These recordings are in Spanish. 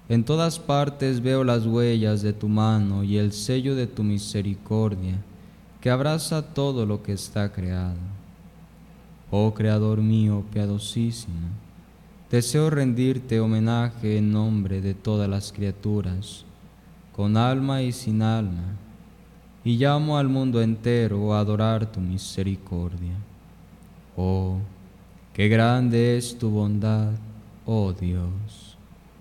En todas partes veo las huellas de tu mano y el sello de tu misericordia, que abraza todo lo que está creado. Oh Creador mío piadosísimo, deseo rendirte homenaje en nombre de todas las criaturas, con alma y sin alma, y llamo al mundo entero a adorar tu misericordia. Oh, qué grande es tu bondad, oh Dios.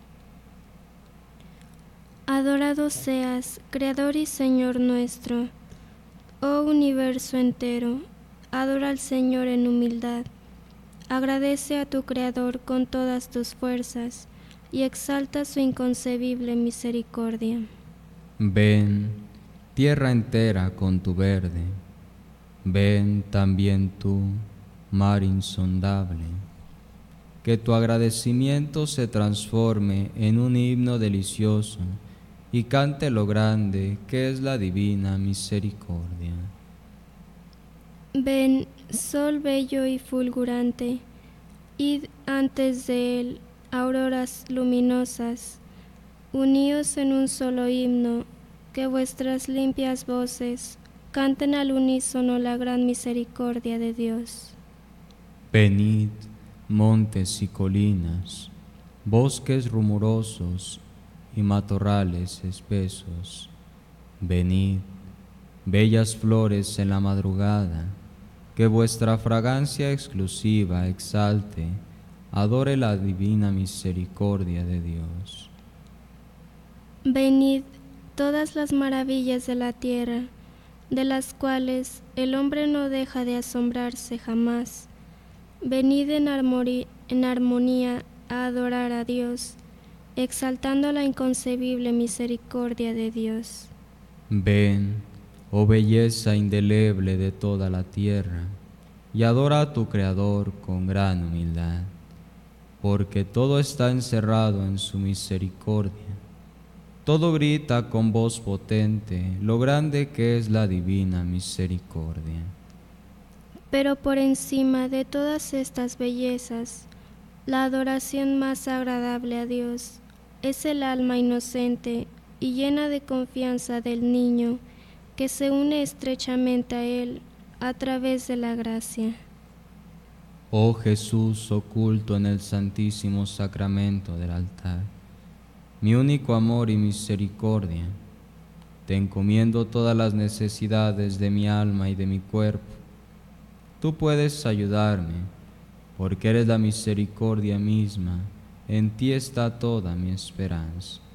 Adorado seas, Creador y Señor nuestro, oh universo entero, adora al Señor en humildad. Agradece a tu Creador con todas tus fuerzas y exalta su inconcebible misericordia. Ven, tierra entera con tu verde, ven también tú, mar insondable, que tu agradecimiento se transforme en un himno delicioso y cante lo grande que es la divina misericordia. Ven, sol bello y fulgurante, id antes de él, auroras luminosas, uníos en un solo himno, que vuestras limpias voces canten al unísono la gran misericordia de Dios. Venid, montes y colinas, bosques rumorosos y matorrales espesos. Venid, bellas flores en la madrugada, que vuestra fragancia exclusiva exalte, adore la divina misericordia de Dios. Venid todas las maravillas de la tierra, de las cuales el hombre no deja de asombrarse jamás. Venid en armonía a adorar a Dios, exaltando la inconcebible misericordia de Dios. Ven, oh belleza indeleble de toda la tierra, y adora a tu Creador con gran humildad, porque todo está encerrado en su misericordia. Todo grita con voz potente lo grande que es la divina misericordia. Pero por encima de todas estas bellezas, la adoración más agradable a Dios es el alma inocente y llena de confianza del niño que se une estrechamente a Él a través de la gracia. Oh Jesús oculto en el santísimo sacramento del altar, mi único amor y misericordia, te encomiendo todas las necesidades de mi alma y de mi cuerpo. Tú puedes ayudarme, porque eres la misericordia misma, en ti está toda mi esperanza.